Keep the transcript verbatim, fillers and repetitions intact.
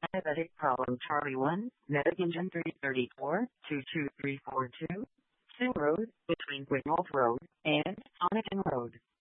Diabetic problem Charlie one, Medication three thirty-four, two two three four two, Sioux Road, between Gwynolf Road and Honiton Road.